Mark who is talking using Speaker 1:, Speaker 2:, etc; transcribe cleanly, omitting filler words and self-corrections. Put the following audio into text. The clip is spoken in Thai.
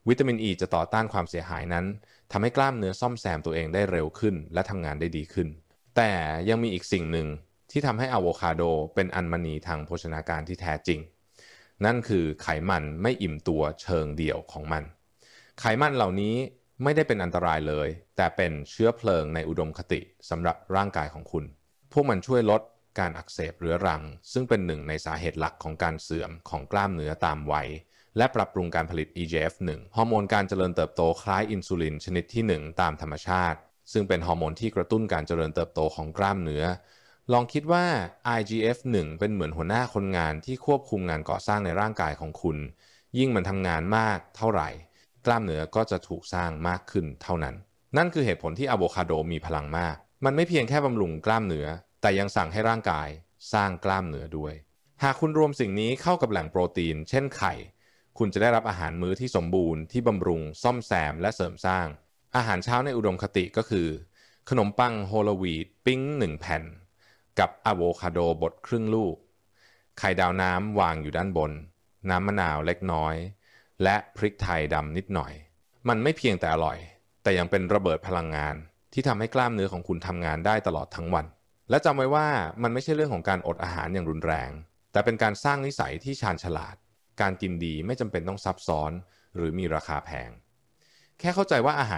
Speaker 1: วิตามินอ e ีจะต่อต้านความเสียหายนั้นทำให้กล้ามเนื้อซ่อมแซมตัวเองได้เร็วขึ้นและทำงานได้ดีขึ้นแต่ยังมีอีกสิ่งหนึ่งที่ทำให้อะโวคาโดเป็นอัญมณีทางโภชนาการที่แท้จริงนั่นคือไขมันไม่อิ่มตัวเชิงเดี่ยวของมันไขมันเหล่านี้ไม่ได้เป็นอันตรายเลยแต่เป็นเชื้อเพลิงในอุดมคติสำหรับร่างกายของคุณพวกมันช่วยลดการอักเสบเรื้อรังซึ่งเป็นหนึ่งในสาเหตุหลักของการเสื่อมของกล้ามเนื้อตามวัยและปรับปรุงการผลิต EGF-1 ฮอร์โมนการเจริญเติบโตคล้ายอินซูลินชนิดที่1ตามธรรมชาติซึ่งเป็นฮอร์โมนที่กระตุ้นการเจริญเติบโตของกล้ามเนื้อลองคิดว่า IGF-1 เป็นเหมือนหัวหน้าคนงานที่ควบคุมงานก่อสร้างในร่างกายของคุณยิ่งมันทำงานมากเท่าไหร่กล้ามเนื้อก็จะถูกสร้างมากขึ้นเท่านั้นนั่นคือเหตุผลที่อะโวคาโดมีพลังมากมันไม่เพียงแค่บำรุงกล้ามเนื้อแต่ยังสั่งให้ร่างกายสร้างกล้ามเนื้อด้วยหากคุณรวมสิ่งนี้เข้ากับแหล่งโปรตีนเช่นไข่คุณจะได้รับอาหารมื้อที่สมบูรณ์ที่บำรุงซ่อมแซมและเสริมสร้างอาหารเช้าในอุดมคติก็คือขนมปังโฮลวีตปิ้ง1แผ่นกับอะโวคาโดบดครึ่งลูกไข่ดาวน้ำวางอยู่ด้านบนน้ำมะนาวเล็กน้อยและพริกไทยดำนิดหน่อยมันไม่เพียงแต่อร่อยแต่ยังเป็นระเบิดพลังงานที่ทำให้กล้ามเนื้อของคุณทำงานได้ตลอดทั้งวันและจำไว้ว่ามันไม่ใช่เรื่องของการอดอาหารอย่างรุนแรงแต่เป็นการสร้างนิสัยที่ชาญฉลาดการกินดีไม่จำเป็นต้องซับซ้อนหรือมีราคาแพงแค่เข้าใจว่าอาหาร